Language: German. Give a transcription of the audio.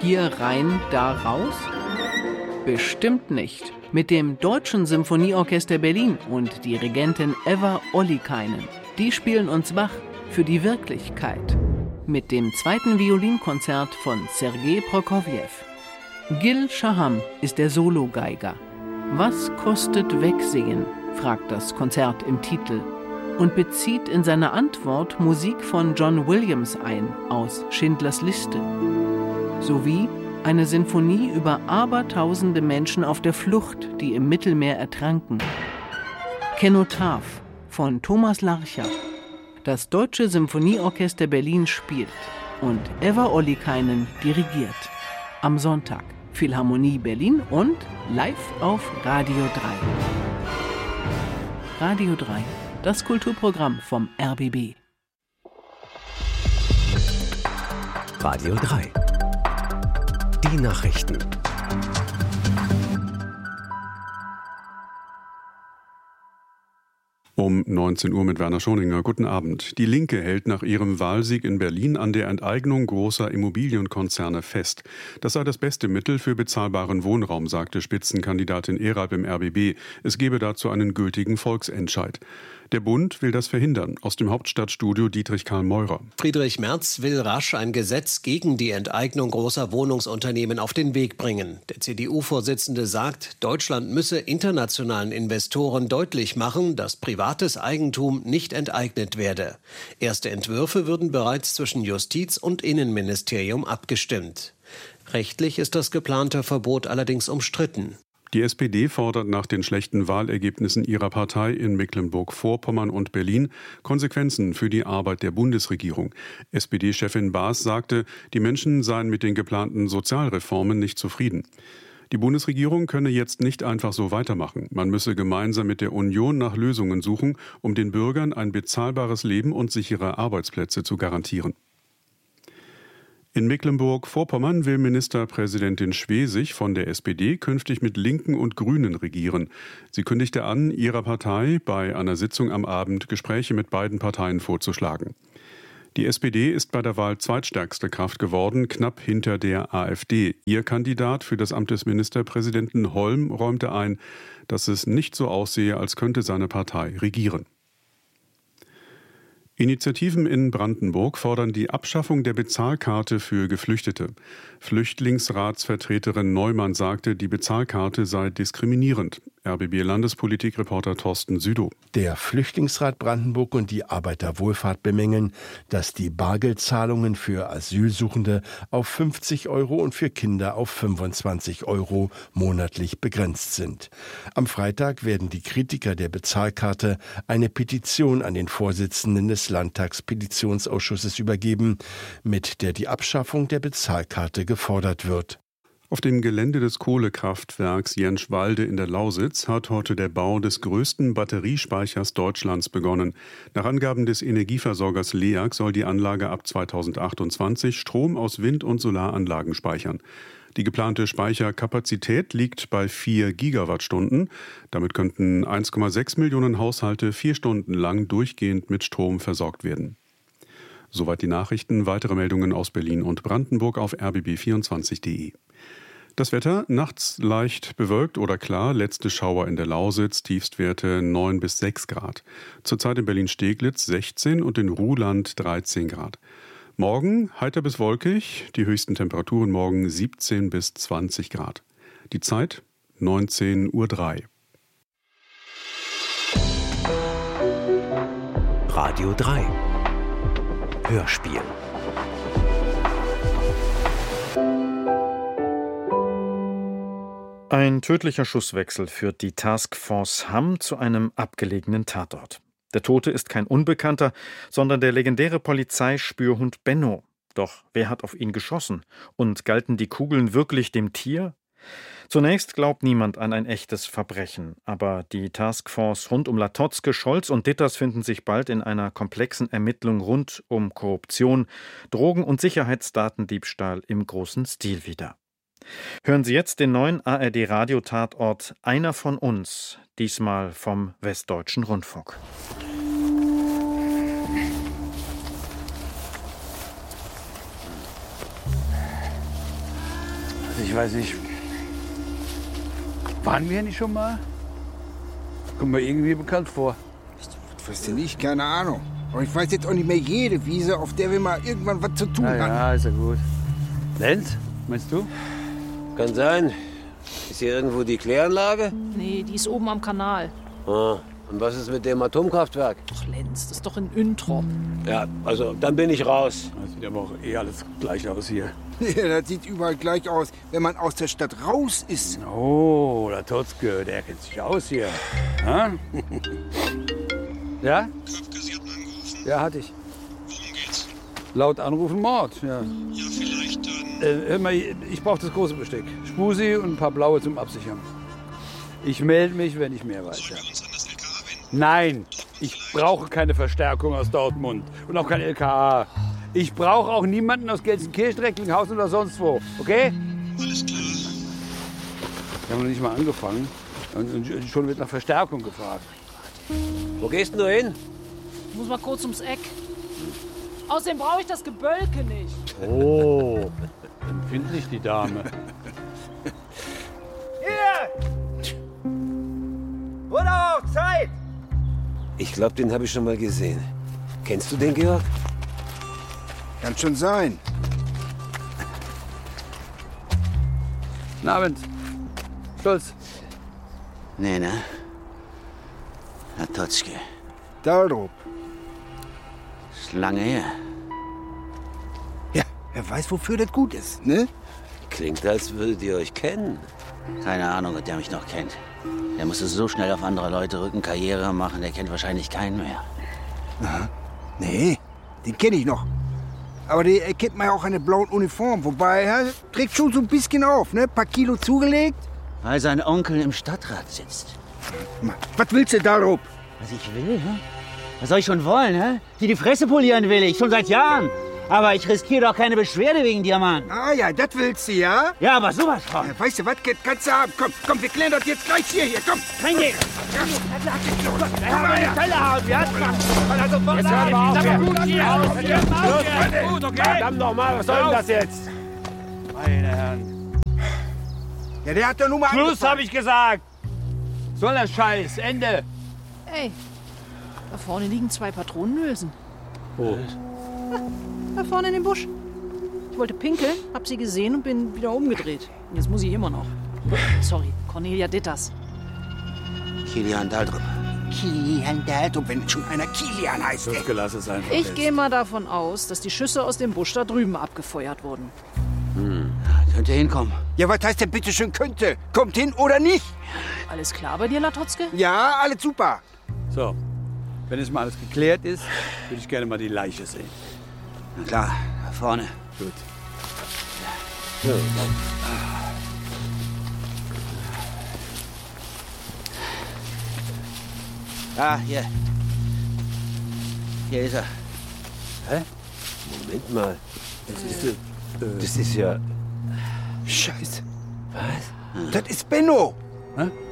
Hier rein, da raus? Bestimmt nicht. Mit dem Deutschen Symphonieorchester Berlin und Dirigentin Eva Ollikainen. Die spielen uns wach für die Wirklichkeit. Mit dem 2. Violinkonzert von Sergei Prokofjew. Gil Shaham ist der Sologeiger. Was kostet Wegsehen? Fragt das Konzert im Titel und bezieht in seiner Antwort Musik von John Williams ein aus Schindlers Liste. Sowie eine Sinfonie über abertausende Menschen auf der Flucht, die im Mittelmeer ertranken. Kenotaph von Thomas Larcher. Das Deutsche Symphonieorchester Berlin spielt und Eva Ollikainen dirigiert. Am Sonntag Philharmonie Berlin und live auf Radio 3. Radio 3, das Kulturprogramm vom RBB. Radio 3. Die Nachrichten. Um 19 Uhr mit Werner Schoninger. Guten Abend. Die Linke hält nach ihrem Wahlsieg in Berlin an der Enteignung großer Immobilienkonzerne fest. Das sei das beste Mittel für bezahlbaren Wohnraum, sagte Spitzenkandidatin Erab im RBB. Es gebe dazu einen gültigen Volksentscheid. Der Bund will das verhindern. Aus dem Hauptstadtstudio Dietrich Karl Meurer. Friedrich Merz will rasch ein Gesetz gegen die Enteignung großer Wohnungsunternehmen auf den Weg bringen. Der CDU-Vorsitzende sagt, Deutschland müsse internationalen Investoren deutlich machen, dass privates Eigentum nicht enteignet werde. Erste Entwürfe würden bereits zwischen Justiz- und Innenministerium abgestimmt. Rechtlich ist das geplante Verbot allerdings umstritten. Die SPD fordert nach den schlechten Wahlergebnissen ihrer Partei in Mecklenburg-Vorpommern und Berlin Konsequenzen für die Arbeit der Bundesregierung. SPD-Chefin Baas sagte, die Menschen seien mit den geplanten Sozialreformen nicht zufrieden. Die Bundesregierung könne jetzt nicht einfach so weitermachen. Man müsse gemeinsam mit der Union nach Lösungen suchen, um den Bürgern ein bezahlbares Leben und sichere Arbeitsplätze zu garantieren. In Mecklenburg-Vorpommern will Ministerpräsidentin Schwesig von der SPD künftig mit Linken und Grünen regieren. Sie kündigte an, ihrer Partei bei einer Sitzung am Abend Gespräche mit beiden Parteien vorzuschlagen. Die SPD ist bei der Wahl zweitstärkste Kraft geworden, knapp hinter der AfD. Ihr Kandidat für das Amt des Ministerpräsidenten Holm räumte ein, dass es nicht so aussehe, als könnte seine Partei regieren. Initiativen in Brandenburg fordern die Abschaffung der Bezahlkarte für Geflüchtete. Flüchtlingsratsvertreterin Neumann sagte, die Bezahlkarte sei diskriminierend. RBB-Landespolitikreporter Thorsten Südow. Der Flüchtlingsrat Brandenburg und die Arbeiterwohlfahrt bemängeln, dass die Bargeldzahlungen für Asylsuchende auf 50 € und für Kinder auf 25 € monatlich begrenzt sind. Am Freitag werden die Kritiker der Bezahlkarte eine Petition an den Vorsitzenden des Landtagspetitionsausschusses übergeben, mit der die Abschaffung der Bezahlkarte gefordert wird. Auf dem Gelände des Kohlekraftwerks Jenschwalde in der Lausitz hat heute der Bau des größten Batteriespeichers Deutschlands begonnen. Nach Angaben des Energieversorgers LEAG soll die Anlage ab 2028 Strom aus Wind- und Solaranlagen speichern. Die geplante Speicherkapazität liegt bei 4 Gigawattstunden. Damit könnten 1,6 Millionen Haushalte 4 Stunden lang durchgehend mit Strom versorgt werden. Soweit die Nachrichten. Weitere Meldungen aus Berlin und Brandenburg auf rbb24.de. Das Wetter, nachts leicht bewölkt oder klar, letzte Schauer in der Lausitz, Tiefstwerte 9 bis 6 Grad. Zurzeit in Berlin-Steglitz 16 und in Ruhland 13 Grad. Morgen heiter bis wolkig, die höchsten Temperaturen morgen 17 bis 20 Grad. Die Zeit 19:03 Uhr. Radio 3. Hörspiel. Ein tödlicher Schusswechsel führt die Taskforce Hamm zu einem abgelegenen Tatort. Der Tote ist kein Unbekannter, sondern der legendäre Polizeispürhund Benno. Doch wer hat auf ihn geschossen? Und galten die Kugeln wirklich dem Tier? Zunächst glaubt niemand an ein echtes Verbrechen. Aber die Taskforce rund um Latotzke, Scholz und Ditters finden sich bald in einer komplexen Ermittlung rund um Korruption, Drogen- und Sicherheitsdatendiebstahl im großen Stil wieder. Hören Sie jetzt den neuen ARD-Radio-Tatort Einer von uns, diesmal vom Westdeutschen Rundfunk. Ich weiß nicht. Waren wir nicht schon mal? Kommt mir irgendwie bekannt vor. Das weißt du nicht, keine Ahnung. Aber ich weiß jetzt auch nicht mehr jede Wiese, auf der wir mal irgendwann was zu tun hatten. Ja, ist ja gut. Lenz, meinst du? Kann sein. Ist hier irgendwo die Kläranlage? Nee, die ist oben am Kanal. Ah, und was ist mit dem Atomkraftwerk? Ach, Lenz, das ist doch in Üntrop. Ja, also dann bin ich raus. Das sieht aber auch alles gleich aus hier. Ja, das sieht überall gleich aus, wenn man aus der Stadt raus ist. Oh, der Totzke, der kennt sich aus hier. Ha? Ja? Köpke, Sie hatten angerufen? Ja, hatte ich. Worum geht's? Laut Anrufen Mord, ja. Ja, vielleicht dann... Hör mal, ich brauche das große Besteck. Spusi und ein paar blaue zum Absichern. Ich melde mich, wenn ich mehr weiß. Sollen Ja. wir uns an das LKA wenden? Nein, ich brauche keine Verstärkung aus Dortmund und auch kein LKA. Ich brauche auch niemanden aus Gelsenkirchen, Recklinghausen oder sonst wo, okay? Alles klar. Wir haben noch nicht mal angefangen und schon wird nach Verstärkung gefragt. Wo gehst denn du hin? Ich muss mal kurz ums Eck. Außerdem brauche ich das Gebölke nicht. Oh, empfindlich die Dame. Oder auch Zeit! Ich glaube, den habe ich schon mal gesehen. Kennst du den, Georg? Kann schon sein. Guten Abend. Stolz. Nee, ne? Herr Totzke. Dahlrup. Ist lange her. Ja, wer weiß, wofür das gut ist, ne? Klingt, als würdet ihr euch kennen. Keine Ahnung, ob der mich noch kennt. Der musste so schnell auf andere Leute rücken, Karriere machen, der kennt wahrscheinlich keinen mehr. Aha. Nee, den kenne ich noch. Aber der erkennt man ja auch an der blauen Uniform. Wobei, er trägt schon so ein bisschen auf, ne? Paar Kilo zugelegt. Weil sein Onkel im Stadtrat sitzt. Was willst du, Dahlrup? Was ich will, hä? Was soll ich schon wollen, hä? Die Fresse polieren will ich, schon seit Jahren. Aber ich riskiere doch keine Beschwerde wegen dir, Mann. Ah ja, das willst du, ja? Ja, aber sowas von. Ja, weißt du was, kannst du haben. Komm, wir klären das jetzt gleich hier, komm. Kein Ding. Jetzt hören wir auf. Gut, okay. Verdammt nochmal, was soll denn das jetzt? Meine Herren. Ja, der hat doch nur mal Schluss, habe ich gesagt. Soll das Scheiß, Ende. Ey, da vorne liegen 2 Patronenhülsen. Wo? Da vorne in dem Busch. Ich wollte pinkeln, hab sie gesehen und bin wieder umgedreht. Und jetzt muss ich immer noch. Sorry, Cornelia Ditters. Kilian Dahlrup. Kilian Dahlrup, wenn schon einer Kilian heißt. Das gelass es einfach. Ich gehe mal davon aus, dass die Schüsse aus dem Busch da drüben abgefeuert wurden. Könnte hinkommen. Ja, was heißt denn bitte schön könnte? Kommt hin oder nicht? Alles klar bei dir, Latotzke? Ja, alles super. So, wenn jetzt mal alles geklärt ist, würde ich gerne mal die Leiche sehen. Na klar, da vorne. Gut. Ah, hier. Hier ist er. Hä? Moment mal. Das ist ja... Scheiße. Was? Das ist Benno. Hä?